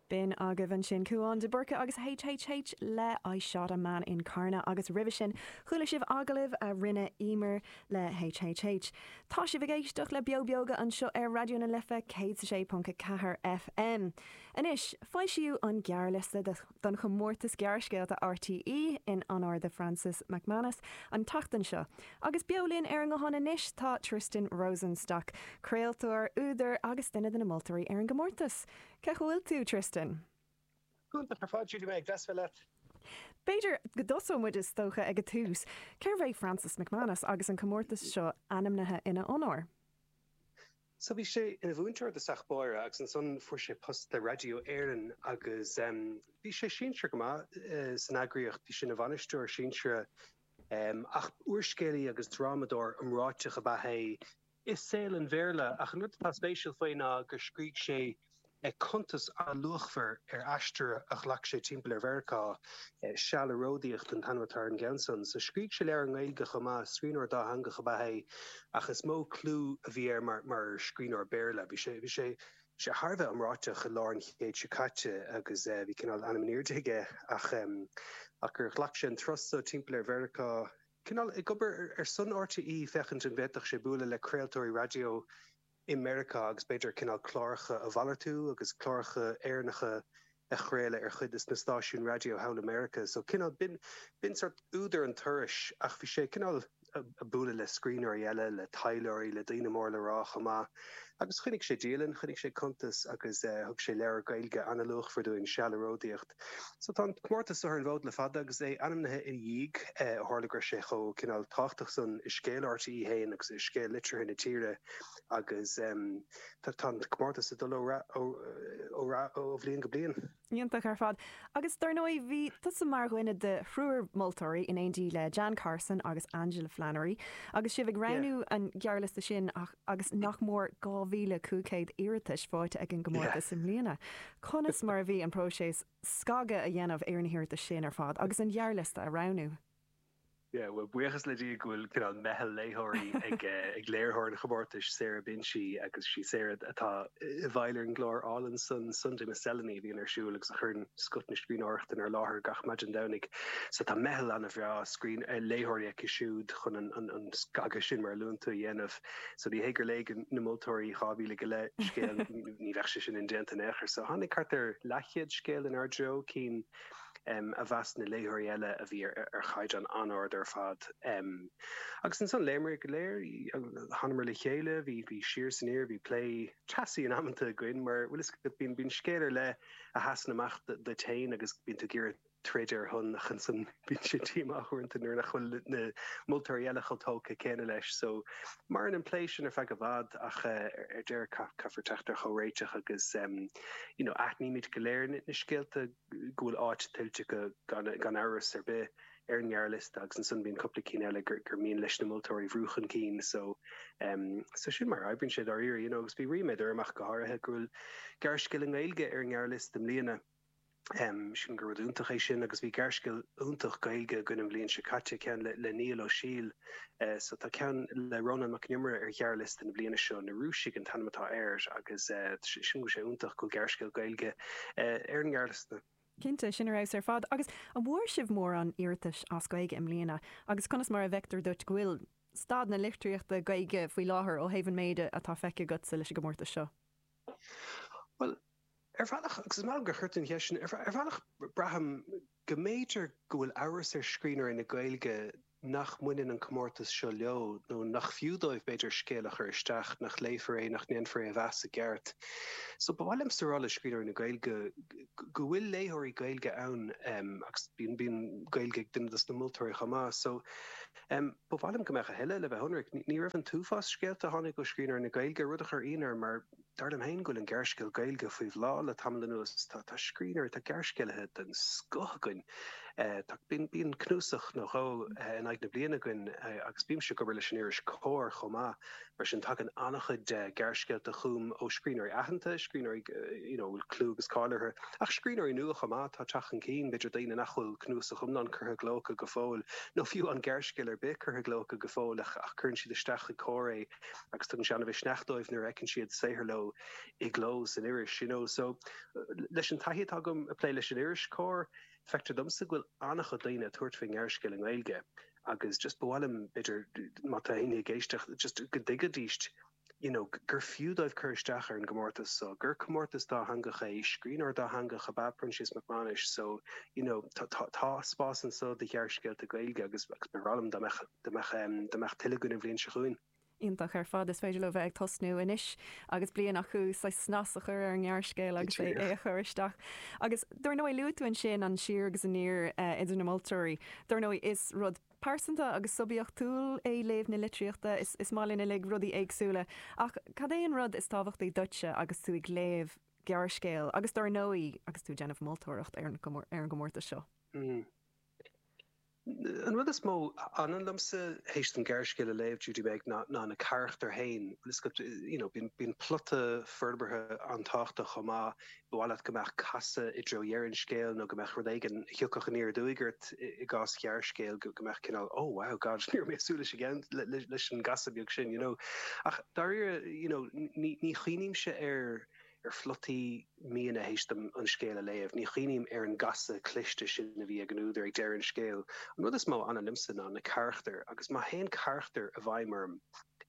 Bin agavan sin cuán de burca agus HHH le aishad a man in carna agus rivisin chula sibh agalibh a rinne imer le HHH. Tá sibh géisteach le beoga an seo ar radio na lifa 106.4 FM. Anis, faisiú an gearliste don chomórtas gearscéalt a RTE in honor de Francis McManus an tachtan seo. Agus beolín ar an ghanna nish tá Tristan Rosenstock, creaaltóir úidir agus duine den na multarí ar an gomórtas. Cehfuil tú, Tristan? Good, the preferred you to make that's well. Beidir go doso muid is tócha ag a tús. Ceir bheith Francis McManus agus an comórtas seo animnathe ina honor. So bhí sé ina bhúnteir de sachbáir agus an son fuair sé post de radio éireann agus bhí sé sínsre go san agriocht bhí sin a bhainisteoir sínsre ach uorscéalaí agus dramador amráiteach a bathe is saoil an bhéirle ach an nut spéisial faoine gur scríg sé contas a luchver astra ach lach sé timppel verka shall rodíocht an tanwatar an Genson so skrik se leir an gailge chama screenor da hanga chabahe ach is mó clú a vi mar screenor berle vi sé harve amráte gelarn héit chikatje agus vi ken al animeerdige ach gur lach sé trust so timppel verka ken ik gober son RTE fechent an vetach sé bule le creaaltóirí radio in America agus beidir cinál chláircha a bhalartú agus chláircha éarnacha a chréile chud is na stáisiún radio Howl America so cinál bin sort úidir an tuiris ach bhí sé cinál a bula le screener eile le taileirí le daine mór le rá chamá agus chunig sé díalann chunig sé contas agus thug sé leir gailge analóg forúin searódíocht so tá cumartas ar an bhód le fada agus é animnathe i díig hálagur sé cho cinál táchtach san is scéil RTE héin agus is scéil litir na tíre agus tá cumartas a dul ó bhblion go blion. Íonta ar fad. Agus dar nói bhí tusa mar ghuiine de Fruer Multarí in éondí le Jan Carson agus Angela Flannery agus sibh ranú an gearliste sin agus nach mór 2015 iiritas fáite ag an gomórtas sim líana. Conas mar bhí an próséis scaga a dhéanamh ar an hirirta sin ar fad agus an gearliste a ranú. Yeah, well, buchas le dí gohfuil cinál mehel léthirí ag léirthir an chabortais Sarah Binchy agus sí Sarah atá bhailir an glór álan Sunday na Selany bhíon ar siúil agus a churn scutna scrín orchtain ar láthair gach maidin danig so tá mehel anna bhrá scrín léthirí ag siúd chun an scaga sin mar lúnta dhéanamh so dí hégur le na multóirí chábhíle go le scéal ní bheith sin in déanta éair so hánig cartar lechiad scéal in ardro cín a bheas na léthirí eile a bhí ar chaid an anord ar fad. Agus an son léimir go léir hanamar le chéile, bhí siar san éir, bhí play chasí an amanta goin, mar bhfuil is bín scéidir le a hasan amach de tain agus bín tú ggéir treidir hun nach an san bín sé tíam áhuiint nuair nach chuil na multarí eile chutóca céine leis, so mar an impléisisin ar fe go bhd ach ar déir cafarteachtar choréiteach agus aithníimiid go léir na scéalta gúil áit tiltte go gan áras ar be ar an gearlist agus an sun bíon coppla cín eile gur míon leis na multóirí bhrúchan cín so sin mar aibbrinn siad ar iar agus bí riméid ar amach go háirithe gúil gearrscil an gailge ar an gearlist am líana sin gur úntaach é sin agus bhí gearrscil úntaach gailge gunnim blion se caite cean le níl ó síl so tá cean le Ronan McNimmer ar gearlist na bliana seo na rúsig an tanmatá air agus sin go sé úntaach go gearrscil gailge ar an gearlistna. Cinnte sin ar ar fad agus an bhór sibh mór an iiritas as gaige im líana agus conas mar a vector dut gohfuil stad na lichtríochta gaige faoi láthair ó hahan méide atá feice go sa leis go mórta seo. Well, bhealach agus má go chuirtain hesin ar bhealach braham go méidir gohfuil áras ar scrínar ina gailge nach muinen an comórtas seo leo nó nach fiúdóibh beidir scéalach ar isteach nach léifar nach néanfar a bheas a gceart. So bhhailm sarála scrínar na gailge go bhfuil léthirí gailge ann agus bíon gailge duine na multóirí chamá. So bhhailm go mecha heile le bheith honric ní raibh an túfás scéalta tháinig go scrínar na gailge rudach ar inar mar darlam hain goil an gearrscil gailge faoibh lá le tamlanús tá scrínar tá gearrscilethe den scothagain tá bíon cnúsach nó rá ag na bliana goin agus bím se go leis an iris cór chomá mar sin tak an annachchud gearrsceilt a chum ó scrínar ahananta scrínar bhfuil clúgus cáilethe ach scrínar nua chomá tá teachan cín beidir daine nachhfuil cnús a chumná chutha glóca go fóil nó fiú an gearrsceil ar be chutha glóca go fóil ach chun siad isteach a córé agus tugn seanna bheith sneachtóibh nuair ecinn siad saothar le i glós in irish, so leis an taithí agam a play leis an irish cór fectar domsa bhfuil annach daine tuairtfing airscil an Gaeilge agus just bhhailm bidir mata haine géisteach just go digadíist gur fiúdóibh chuirsteach ar an gomórtas so gur comórtas dá hangacha é scrínar dá hangacha bapransis McManus so tá spásan so de chearcéil a Gaeilge agus marrálam de meach tiileún a bhblionn se chuin. Ítach ar fad is féidir le bheith ag tosnú inis agus blian nach chu sa snasa chur ar an gghearcéil agus é chuiristeach. Agus dúir nó luúin sin an siar agus an níor idir na Multóirí. Dúir nó is rud Persanta agus subíocht túl é léh na litríochta is málína le rudí éagsúla. Ach cad é an rud is tábhacht Dutse agus tú ag léh gearcéil agus dúir nóí agus tú déanamh Multóireacht ar an gomórta seo. An rud is mó an lumsa héist an gearcéil a léh dúdí beag ná na charachtar hain. Bín plotta ferberthe an táachta chomá bhhailad gombeach casa i dro-dhearann scéil nó gombeach rud éigen thiocach an níor dúigart i gás gearcéil gombeach cinál wow god níor mé súla gin leis an gasa beag sin ach dair ní chiníim se ar flottaí míana héistem an scéil a léamh, ní chiníim ar an gasa cliste sin a bhí ag an úidir ag dearann scéil. An rud is mó anna limsan an na charachtar, agus má héon charachtar a bhaimmarm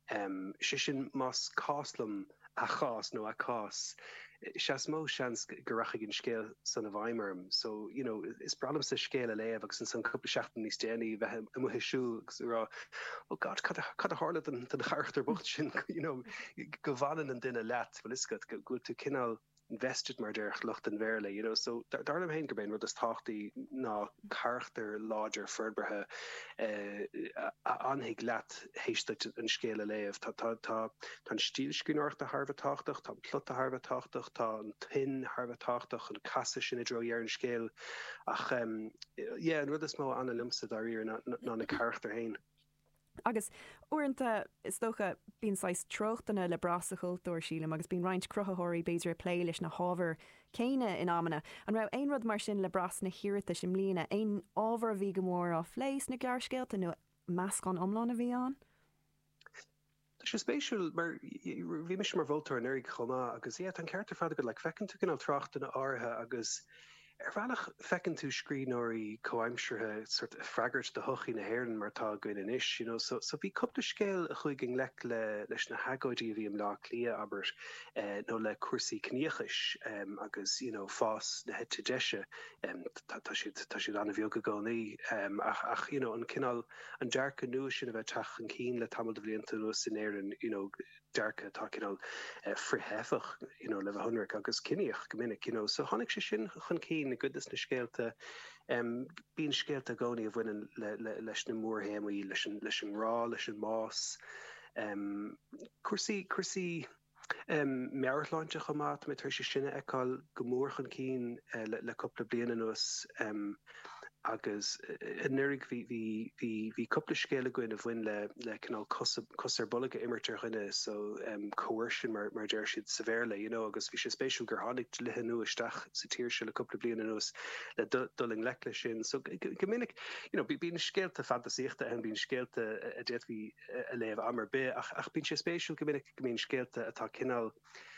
sin más cáslam a chás nó a cás. Seas mó seans goracha gin scéil san a bhaimmarm, so is bralam sa scéil a léamh agus san cúpla seachtain níos déanaí bheith imuthe siúil agus rá god cad a hála den charachtar bucht sin go bhanan an duine leat bhil iscad go tú cinál invested mar deirch lucht an bhéirle, so darlam hain go ben rud is táchtaí ná charachtar láidir ferberthe anhiig leat héisteach an scéil a léamh. Tá stílscríneoirt a Harbh táchtach, tá plot a Harbh táchtach, tá an tin Harbh táchtach an casa sin i dro-dhearann scéil ach an rud is mó anna limsa daríir ná na charachtar hain. Agus uanta is dócha bíon sais trochtainna le brasachail dúir sílam agus bíon roinnt cruthathirí béidir plé leis na hábhar céine in amana an raibh ein rud mar sin le bras na hiirta sin mlína ein ábhar bhí go mór á phléis na gearcéilta nó meascán omláin a bhí an? Tá sé spéisiúil mar bhí mis mar bhultar an éirigh chomá agus an ceartar fada go le fecinn tú cinál trachtainna áirithe agus bhealach fecinn tú scríbhneoirí comhaimseartha sort freagairt de thuchaí na hÉireann mar tá goin inis, so bhí cupta scéil a chuig an lech leis na hagóidí a bhí am lá clia aber nó le cuasaí cníochais agus fás na hete deise tá siad anna bheoga gánaí ach an cinál an dearcha nua sin a bheith teach an cín le tamil de bblianta nuas in Éireann dearcha tá cinál frithefach le bheith hunric agus cineach gomininic so tháinig sé sin chun cín na goodness na scéalta bíon scéalta gcónaí a bhainean leis na mórthaimí leis an rá leis an más cuasaí meartláinte chomá me tar sé sinna eáil go mór chun cín le coppla bliana nuas agus in nurig hí coppla scéala goin a bhain le canál cosar bolaga immertir chuine so coercion mar deir siad sa bhéirle agus bhí sé spéisiúil gur tháinig lithe nua isteach sa tíir se le coppla bliana nuas le dulling leicla sin so gomininic bíon scéalta fantasíochta an bíon scéalta a déad bhí a léamh amar be ach bíon sé spéisiúil gomininic go mbíon scéalta atá cinál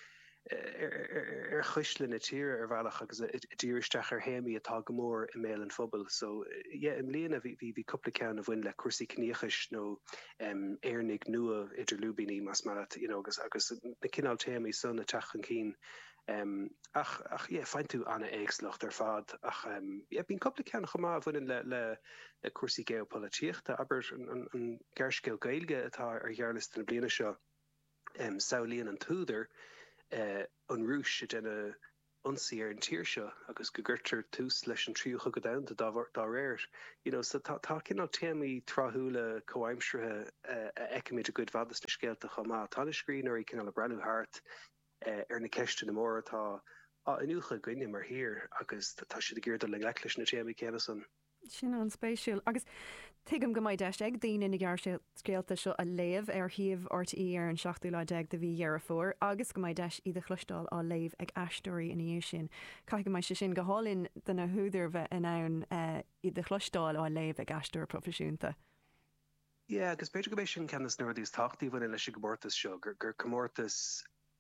chuisle na tír bhealach agus ddíiristeach ar héimi atá go mór i mé an fphobal so im líana bhí coppla ceann a bhain le cuasaí cníochais nó éarnig nua idir lúbíní mas mar agus na cinál téimi son na teach an cín ach fein tú anna éagslocht ar fad ach bín coppla ceann chomá bhain le cuasaí geopolitíochta aber an gearcéil Gaeilge atá ar ghearlas na bliana seo saolíonn an túidir an rúis sé dénne ansaí ar an tíir seo agus go ggurtar tús leis an tríocha go damhanta dá réir. So tá cinál téamaí tráthnúla comhaimseartha eicimiid a go bhfadas na scéalta chomá. Tá na scríbhneoirí cinál le breanú thart ar na ceiste na mór atá inúcha gcuine mar hir agus tá siad ggéirda le leiclis na téamaí céanna san. Sin an spéisiúil agus tuigim go maiid deiste ag daoine na gearcéilta seo a léamh ar thiomh RTí ar an 7:10 de bhí dhearra fór agus go maiid deis iad a chluisteáil á léamh ag eistóirí in dhéos sin. Cai go maiid sé sin go hálinn duna thuúidir bheith in ann iad a chluisteáil á léamh ag eistóir profisiúnta. Agus beidir go bééis sin ceannas nuair dús táchtaí bhain leis go gomórtas seo gur commórtas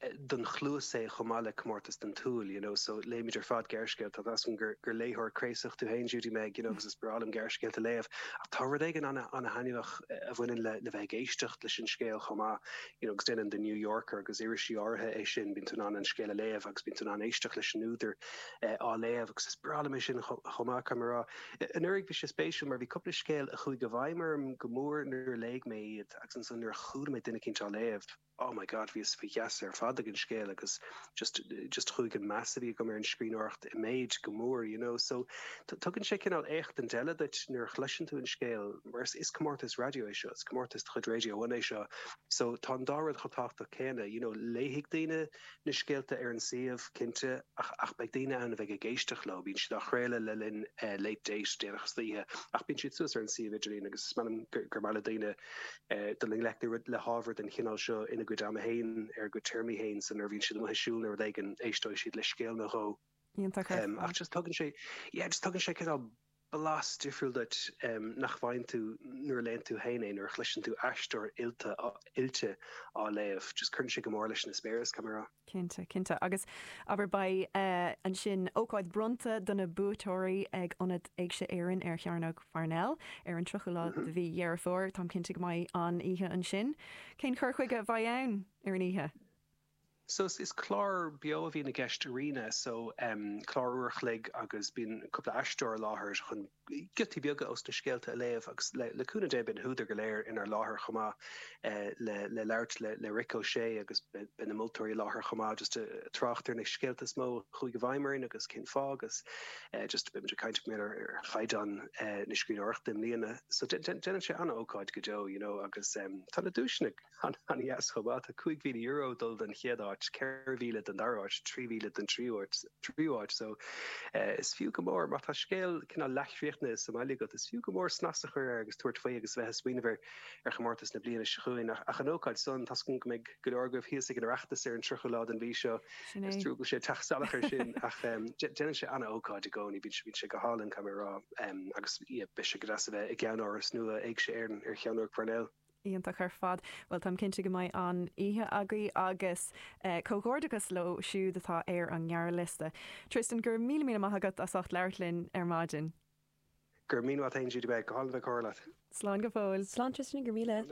don chlús sé chomála comórtas den túl, so léimiidir fad geircéalt a as gur léthir créisach tú hain dúdí me, agus is bralam geircéalt a léamh. A tá igen anna hainimach a bhfuin le bheith géistecht leis sin scéal chomá, gus déanaan de New Yorker agus irisí áthe é sin bín tú an scéile léamh agus bín tú an éisteach leis an úidir á léamh, agus is bralam sin chomá camera. An urig bhí sé spéisiú mar bhí coppla scéal a chuig go bhaimar go mór nuair léig méid agus an san nuair chuúd mé duine cinnt á léamh. Oh my God, vís fi yes fad an scéil agus just chuig an massive go mar an scrínocht I méid gomór, so tugann sé cinál écht an deile dat nuair chleisin tú an scéil, mar is comórtas radio é seo, is comórtas chud radio 1 é seo, so tá dárad chotáachta céine, léigh daine na scéalta ar an siomh cinnte ach beag daine an bheith géisteach le, bín si a chréile le linn late date déanach slíthe, ach bín siad suas ar an siomh idirlín agus manam gur mala daine do ling le Harvard an chinál seo ina go am hain go termi hain san er vín si heisiúl er leigen éistoi siad le scéal na ho. Ach just tugann sé kin belas difriúil dat nach bhain tú nuair lein tú hain ar chlisin tú eistóir ilte á léamh, just chun si go mór leis na spéras camera. Cinnte agus aber ba an sin óáid bronta donna bútóirí ag onad ag se éan ar chearnach Farnell ar an trocha lá a bhí dhear fór, tám cinnte mai an ihe an sin. Cén chur chuig a bhain ar an ihe? So is chlár bio hí na gceist arena, so chláúirchlig agus bín cúpla eistóir láthir chun gutí beaga os na scéalta a léamh agus leúna dé bin húdar go léir inar láthir chomá le leirt le Rico sé agus bin na multóirí láthir chomá just trachttar na scéalta smó chuig go bhaimimerin agus cin fá agus just bimidir caiint mé ar chaidan na scrínoireachta líana. So déanann sé anna ócáid go deo, agus tá na dúisnig an yes chomá tá €5,000 dul den chéadáid, ceirhíle den daráid, 3,000 den tríáid, so is fiú go mór, mar tá scéal cinna leithríochtna Somália go is fiú go mór snasachar agus tuairt faoi agus bheith swinver ar chomórtas na bliana chuin ach an ócáid son tascin go méid go orgah híos ag an reachtas ar an trochalád an bhí seo is trú go sé taachsalachar sin ach déanann sé anna ócáid a gcóí bhín sé go hálan camerará agus be sé go bheith ag ceann áras nua ag sé ar cheanúir Farnell. Íonta chu fad, bhfuil tam cinnte go maiid an ihe agaí agus cógódagus lo siúd atá ar an ngear liste. Tristan gur mí maithagad a socht leirlinn ar maidin. Gur míú a siad bheith go hála cóla. Slán go fóil. Slán Tristan gur míle.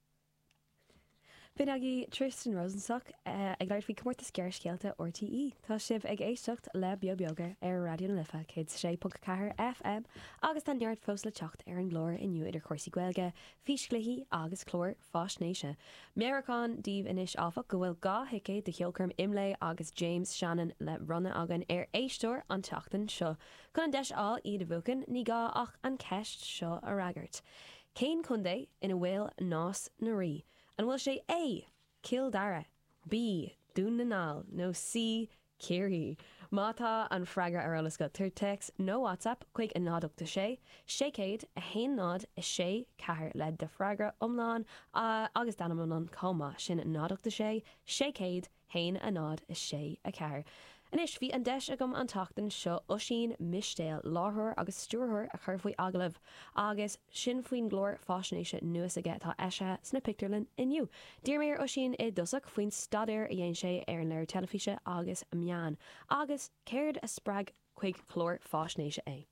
Bhí agé Tristan Rosenstock ag leir fao cummórtas gearcéalta RTE. Tá sibh ag éisteacht le beoga ar radio na lifa cé 6.4 FM agus an deart fós le techt ar an glór inniu idir chósaí Gaeilge, físclaí agus chlór fásnéise. Mearachán díomh inis áfach go bhfuil gá hicé de cheolcurm imlé agus James Shannon le runna agan ar éisteoir an teachtain seo. Chun an deis á iad a bhucan ní gá ach an ceist seo a ragart. Cén chundé ina bhfuil nás na rí. An bhfuil sé A. Kildare, B. Dún na nál, nó C. Céirí. Mátá an freigra ar alas go tir text nó WhatsApp chuig a nádachta sé, sécéad a haon nád is sé cethir le de freigra omláin agus danamón comma sin nádachta sé, sécéad haon a nád is sé a cethir. Anis bhí an deis agam an tachtain seo Oisín Mistéal láthair agus stúrthir a chur faoi agaibh agus sin faoin glór fásnéise nuas aige tá eise sna picturlinn inniu. Dír mé Oisín é dosach faoin stadéir a dhéon sé ar an leir telefíse agus meán agus céird a sppraag chuig chlór fásnéise é.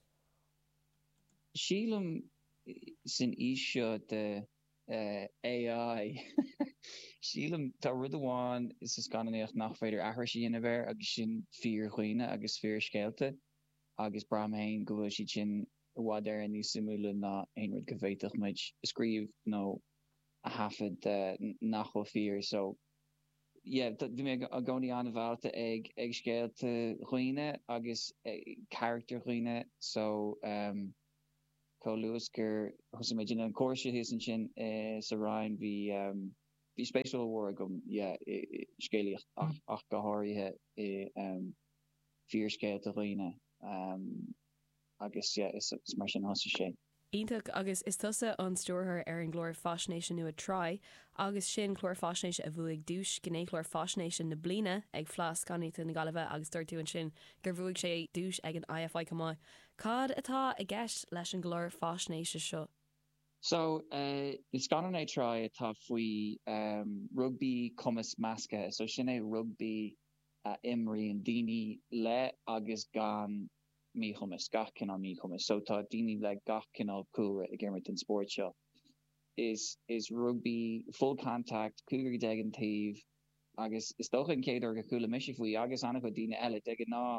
Sílam sin íseo de AI. Sílam tá rud amháin is scanáíocht nach féidir ahar sin a bhéir agus sin fíor chuoine agus fíor scéalta agus bramhéin go bhfuil si sin bhád ar an níos simúla ná aonrad go bhhéiteach muid scríomh nó a hafad nach fíor, so bhí mé a gcónaí an bhálta ag scéalta chuoine agus character chuoine, so có luas gur chus méid an cóirse his an sin sa ráin bhí spéisiúil mhór gom scéalaíocht ach go háirithe fíor scéalta chuoine agus is mar sin thosa sé. Ítach agus is tusa an stúrthir ar an glóir fásnéise nua try agus sin chlór fásnéise a bhuaigh dúis gné chlór fásnéise na bliana ag flas ganita na galibh agus dúirtú an sin gur bhuaigh sé dúis ag an IFI comá. Cad atá a gceist leis an glóir fásnéise seo? So is gan I try atá faoi rugby commas masca, so sin é rugby imri an daoine le agus gan mí chumas gach cinál mí chumas, so tá daoine le gach cinál cuara a gceimirt an sport seo. Is rugby full contact, cúgur de an taobh, agus is dócha an céidir go coolla miisi faoi agus anna go daoine eile de ná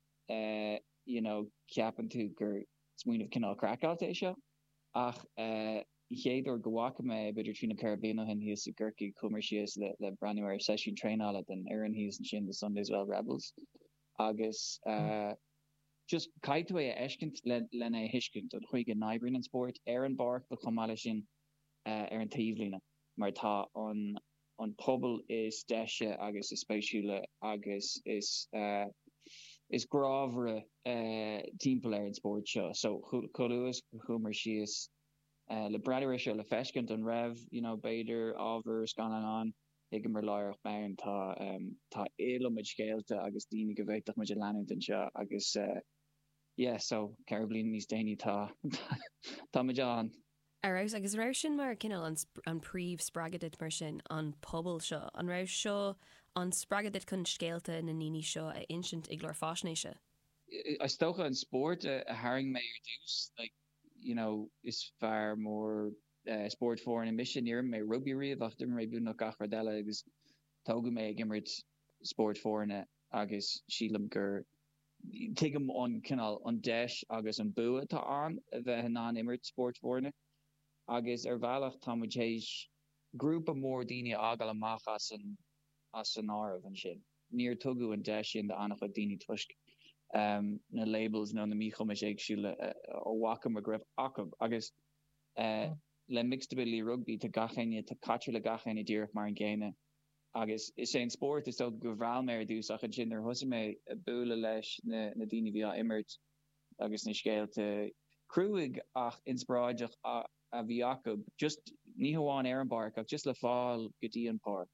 ceapan tú gur smuoineh cinál crackáilte é seo. Ach chéidir gohacha me beidir trína carabéna hen híos a ggurcaí cumar sios le branuir session tréála den Aaron híos an sin the Sundays Well Rebels. Agus just caiitú é eiscint lena hiiscint an chuig an naibrin an sport an barc le chumáile sin an taobhlína, mar tá an pobl is deise agus is spéisiúla agus is grábhre timpeall an sport seo, so choúas chumar sios le breir seo le feiscint an raibh beidir ábhar scanan an ag mar láirech mean tá élamid scéalta agus daoine go bhhéiteach muid leanúint an seo agus so ceir blion níos déine tá muid an. Arás agus raibh sin mar cinál an príomh spragadit mar sin an pobl seo, an raibh seo an spragadit chun scéalta na níní seo a insint ag glór fásnéise. I stocha an sport a haring mé dús, is fear mór sport for an mission near mé rugby riamh achtar mé bú nach gachar deile agus tóga mé gimmert sport forne agus sílam gur tuigem an cinál an deis agus an bua tá an a bheith ná immert sport forne agus bhealach táéis grúpa mór daine agal amach as an ámh an sin. Níor tugu an deis sin de annach a daine tuisc na labels nó na míchom is éagsúile ó wacham a greibh acab agus le mixedability rugby te gachéine te catr le gachéine díirech mar an ggéine. Agus is sé an sport is go bhráil mé dús ach an sin ar thusa mé bula leis na daine bhí immert agus na scéalte cruúig ach inspráideach a bhí acab just ní hamháin ar an barc ach just le fáil go dtí an park.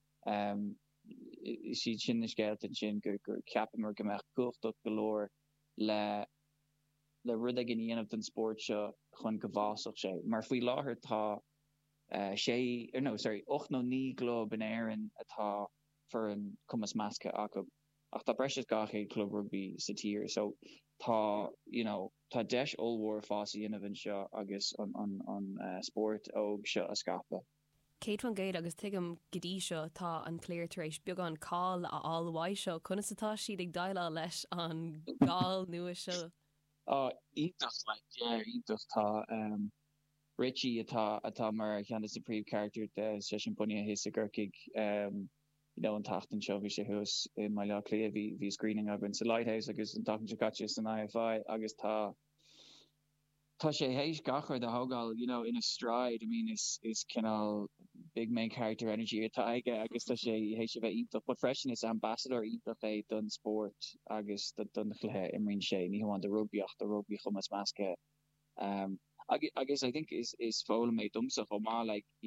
Si sin na scéalte sin gur ceapam mar gombeach cuachtach golóir le rud ag an dhéanamh den sport seo chun go bhásach sé. Mar faoi láthair tá 8 nó 9 club in éireann atá for an cumas masca acab. Ach tá breis gachéad club rugby sa tír, so tá deis óhór fásaí inmh seo agus an sport óg seo a scapa. Céad fan géad agus tuigem godí seo tá an cléirtaréis beag an cáil a áhhaid seo chuna satá siad ag daile leis an gáil nua seo. Íntach tá Richie atá mar cheanna sa príomh character de session buine his a ggurcaig an tachtan seo bhí sé thuas i mai le clé bhí screening agan sa Lighthouse agus an tachtan secaite san IFI agus tá sé hééis gachar de hágáil in a stride. I mean is cinál big main character energy atá aige agus tá sé hééis se bheith ítach, but freisin is ambassador ítach é don sport agus don chluthe imrinn sé ní hamháin de rugbyach de rugby chumas masca. Agus I think is fóla mé dumsach ó má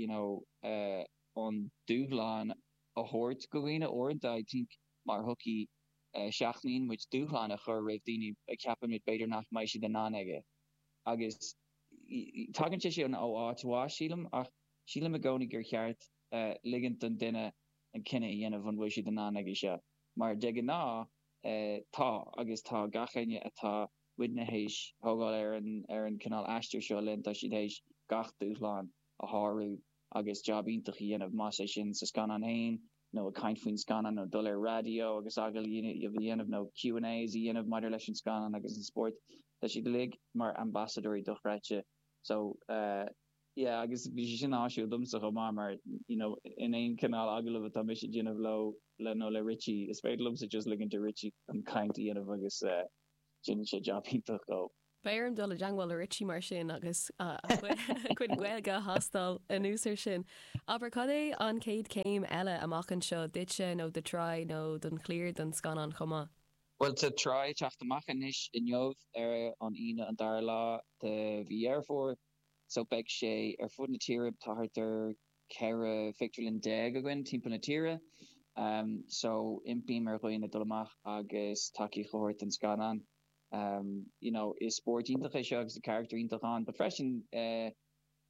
an dúhláán a hort gohine orintanta I think mar hoki seachnín which dúhláán a chur raibh daoine a ceapan mit beidir nach mai si den náige. Agus tagan sé an áá sílam ach sílam a gcónig gur cheart ligint an duine an cinenne dhéanamh an bhfuil si den náige se. Mar de ná tá agus tá gachéine atá widna héis hogáil ar an canál astir seo lenta si héis gach dúhláán a háú agus jobbíntaach dhéanamh más é sin sa scanan hain nó a caiint faoin scanan nó dul ar radio agus agal dhéanamh nó Q&As dhéanamh maidir leis an scanan agus an sport tá si lig mar ambassadorí dochreite. So agus bhí sin áisiú dumsa go mar in éon canál agalh tá mis dhéanamh le nó le Richie is féidir lumsa just ligint Richie an caiint dhéanamh agus sin sé jobbíntaach go. Béirm dul a deanghil a Richie mar sin agus chuid ghilga hastal an úsar sin. Aber cad é an céad céim eile amach an seo ditse nó de try nó don clear don scanan chuma? Well to try teachtamach inis in jobh ar an ine an dar lá de bhí airfór, so beag sé ar fud na tíre táirtar ceire fictralin de a gin timp na tíre. So impí mar roiine dolamach agus takeí chóirt an scanan. Is sport ítach é seo agus the character ítach an, but freisin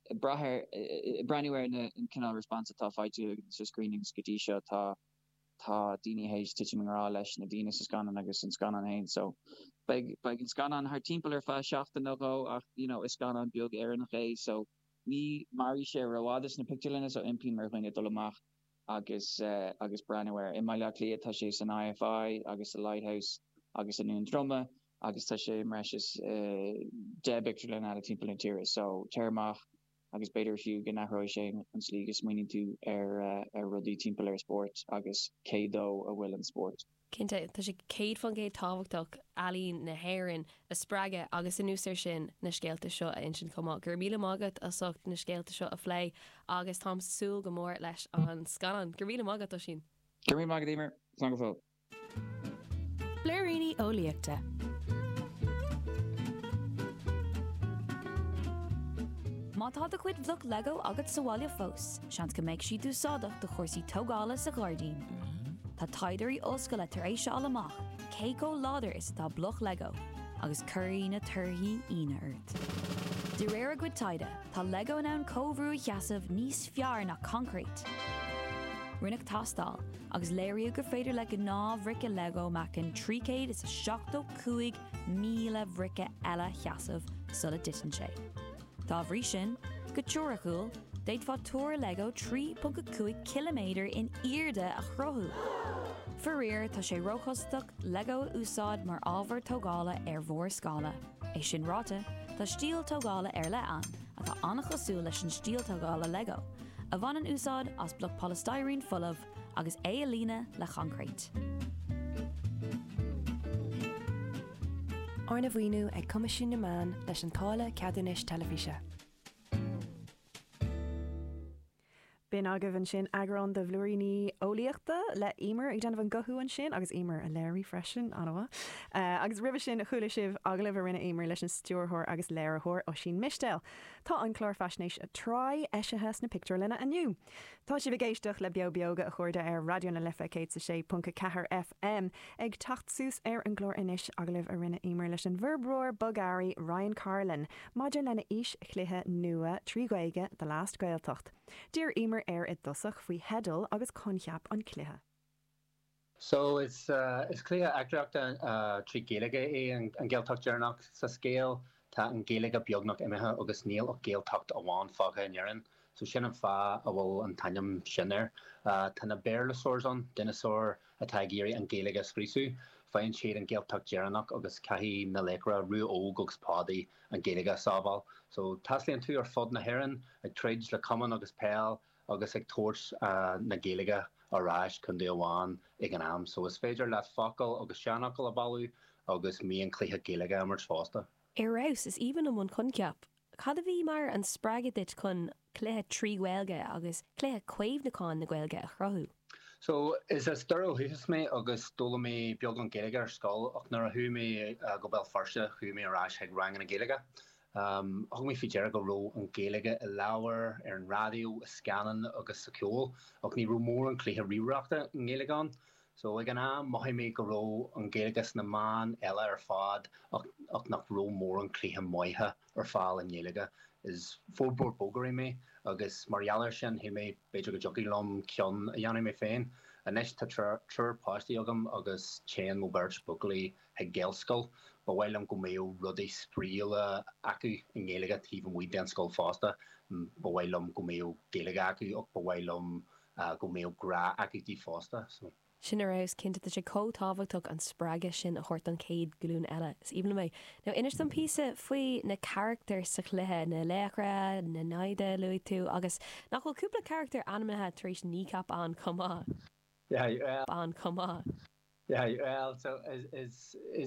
Braniware in canal response tá fightu so screenings gadisha tá dini hage teaching leis na dina is gan agus in scan an hain so by scan on her team fa shaft no go is gan on biog air nach so ni mari share rawadis na picture so MP merwing dolamach agus Braniware in my likely tá sé an IFI agus a lighthouse agus a new drama agus tá sé marches de picture na team interior so chairmach agus beidir fiú gan nachró sé an slígus muoine tú rudí timppla sport agus cédó a bhfuil an sport. Cinnte tá sé céad fan géad táhachtach alí na hhéann a sppraige agus in núsir sin na scéalta seo a insin comá. Gur míle mágad a socht na scéalta seo a phlé agus tám súil go mór leis an scanan. Gur míle mágad ó sin. Gur mí mágad éimer, san go fó. Blairíní óíochta. Má tá a chuid bhlog Lego agat saháile fós, seans go méid si dúsádach do chóirsaí tógála sa gáirdín. Tá taidirí oscail tar éis seála amach, cé go láidir is tá bloch Lego, agus curí na turthaí ina ort. De réir a gcuid taide, tá Lego in ann cóhrú cheasamh níos fear na concrete. Rinneach tastal, agus léiríú gur féidir le go ná bhrice Lego mecin 375 míle bhrice eile cheasamh sula ditan sé. Tá bhrí sin, go teoiriciúil, déad fá túir Lego 3.5 km in irde a chrothú. Furir tá sé róchastach Lego úsáid mar ábhar tógála bhór scála. É sin ráta, tá stíl tógála le an, a tá annachasú leis an stíl tógála Lego, a bhain an úsáid as bloc polystyrene fullmh agus é a lína le concrete. Arna bhhaoinú ag Coimisiún na Meán leis an tála ceadúnis telefíse. Bin agah sin agran de bhlúirí óíochta le imer ag denmh an gothú an sin agus imer a léirí freisin anha. Agus rih sin chuúla sibh aglah rinne imer leis an stúrthir agus léirthir ó sin mistel. Tá an chlár fasnéis a trí eisithes na picture lena aniu. Tá si bhgéisteach le beoga a chuirde ar radio na lifa cé sa sé punca cethir FM ag tachtús ar an glór inis aglah a rinne imer leis an bhirbrúir Bogári Ryan Carlin, maidir lena is chluthe nua tríghaige de last gailtocht. Dear imer ar I dosach faoi hedal agus concheap an cluthe. So it's clear actreachta trí géalaige an géaltocht dearnach sa scéal tá an géalaige beagnach imethe agus níl ó géaltocht a bháin fága in dhearan. So sin an fá a bhfuil an tainneam sinir. Tá na béirlasóir an dinosaur atá géirí an géalaige scríosú, fainn siad an géaltocht dearnach agus caithí na léicre rú óg agus pádaí an géalaige sábháil. So taslíonn tú ar fod na hhéireann ag tríd le cumann agus péal agus ag tuairt na géalaige aráis chun dé amháin ag an am. So is féidir le focail agus seanachil a bailú agus míon cluiche géalaige mar fásta. Rás is even am an conceap. Cad a bhí mar an spragadit chun cluthe trí ghilge agus cluthe cuimhneáin na ghilge a chrothú. So is a stereotypes me agus dóla mé beag an géalaige ar scáil ach nar a thuú mé go bell farse chuú mé aráis ag rang an géalaige. Thug mé fiéar go ró an géalaige I leabhar ar an radio a scanan agus sa ceol ach ní ró mór an cluiche riúreachta an géalaigán. So ag an am maithí mé go ró an géalagas na man eile ar fád ach nach ró mór an cluiche maithe ar fáil an géalaige is fórbór bógarí mé agus marhealar sin hí mé beidir go jogaí lom ceann a dhéanam mé féin. A neis tá trúr páistí agam agus chéan mó beirt bugaí ag géalscoil, ba bhfuil am go méo rudaí spríala acu in géalaige tíomh an muid an scoil fásta, ba bhfuil am go méo géalaige acu ach ba bhfuil am go méo gra acu tí fásta. Sin arás cinnte sé cótáhachtach an sppraige sin a chuirt an céad glún eile is íbla mé. Now inar an písa faoi na character sa cluthe na léachra na naide luí tú agus nach bhfuil cúpla character animathe tar éis nícap an comá. Yeah, an comá. Yeah, well, so is